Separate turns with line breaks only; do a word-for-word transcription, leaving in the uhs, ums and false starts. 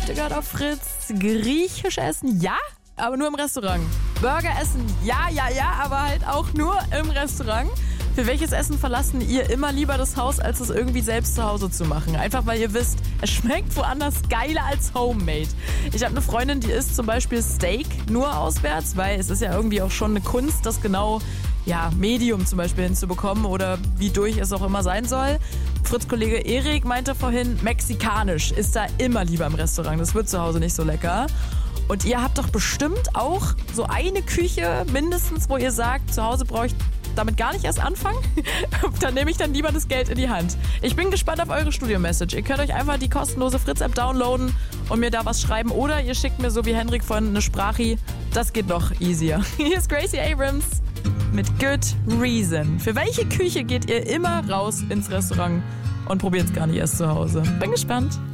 habt ihr gehört auf Fritz. Griechisch essen, ja, aber nur im Restaurant. Burger essen, ja, ja, ja, aber halt auch nur im Restaurant. Für welches Essen verlassen ihr immer lieber das Haus, als es irgendwie selbst zu Hause zu machen? Einfach weil ihr wisst, es schmeckt woanders geiler als Homemade. Ich habe eine Freundin, die isst zum Beispiel Steak nur auswärts, weil es ist ja irgendwie auch schon eine Kunst, das genau, ja, Medium zum Beispiel hinzubekommen oder wie durch es auch immer sein soll. Fritz-Kollege Erik meinte vorhin, mexikanisch ist da immer lieber im Restaurant. Das wird zu Hause nicht so lecker. Und ihr habt doch bestimmt auch so eine Küche mindestens, wo ihr sagt, zu Hause brauche ich damit gar nicht erst anfangen. Dann nehme ich dann lieber das Geld in die Hand. Ich bin gespannt auf eure Studio-Message. Ihr könnt euch einfach die kostenlose Fritz-App downloaden und mir da was schreiben. Oder ihr schickt mir so wie Henrik von eine Sprachi. Das geht noch easier. Hier ist Gracie Abrams mit Good Reason. Für welche Küche geht ihr immer raus ins Restaurant und probiert es gar nicht erst zu Hause? Bin gespannt.